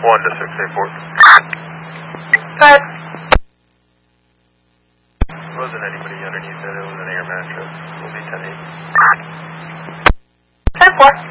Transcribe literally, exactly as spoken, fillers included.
one to six eight four. Go ahead. There wasn't anybody underneath it. It was an air mattress. We'll be ten eight. ten four.